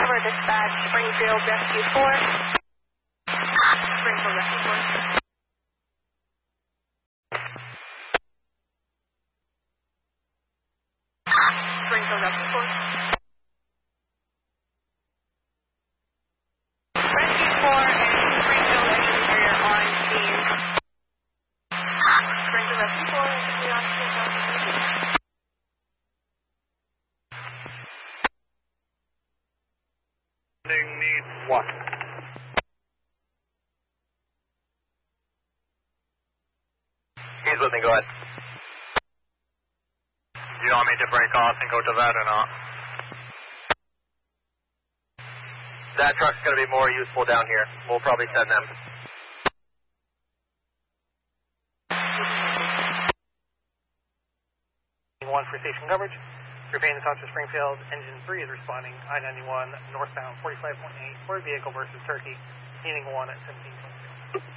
Over dispatch, Springfield Rescue 4. Springfield Rescue 4. Springfield Rescue 4. Rescue 4 and Springfield Engineer on scene. Springfield Rescue 4 and the officers on scene. Needs what? He's with me, go ahead. Do you want me to break off and go to that or not? That truck's going to be more useful down here. We'll probably send them. One for station coverage. Repeating the South to Springfield, engine 3 is responding. I-91 northbound 45.8 for vehicle versus Turkey, meaning 1 at 17.6.